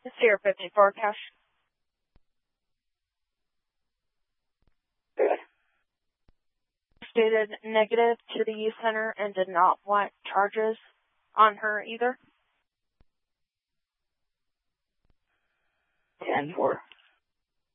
It's here, 54 cash. Stated negative to the youth center and did not want charges on her either. 10-4.